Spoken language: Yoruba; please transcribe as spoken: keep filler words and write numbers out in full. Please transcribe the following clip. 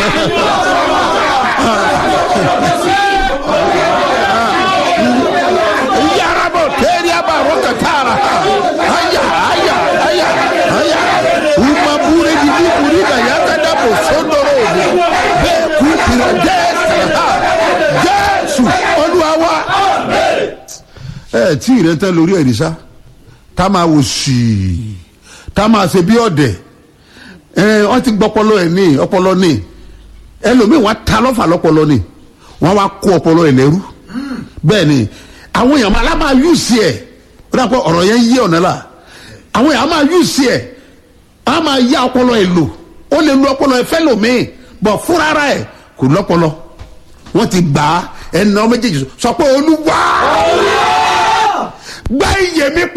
yarabo teria baroka tara aya aya aya aya umabure bibi kurida yakada bosondoro be kupira desa Jésù Olúwa wa ẹ tí ire tẹ lórí ẹ̀rìṣà tá máa wò sí tá máa ṣe bí ọ̀dẹ̀ ẹ wọ́n ti gbọ́ ọpọlọ ẹ̀ ní ọpọlọ ní ẹlòmíì wọ́n ta lọ́fà lọ́pọlọ ní wọ́n wá kó ọpọlọ ẹ̀ lẹ́rú bẹ́ẹ̀ ni àwọn èèyàn máa máa yù sí ẹ̀ ó dà pé ọ̀rọ̀ yẹn yé ọ̀nà la àwọn èèyàn máa yù sí ẹ̀ á máa yá ọpọlọ ẹ̀ lò ó lè lo ọpọlọ ẹ̀ fẹ́ lòmíì bọ̀ fúnra ẹ̀ kò lọ́pọlọ wọ́n ti gbà á ẹnà méjèèjì sọ pé Olúwa gbá iyè mi.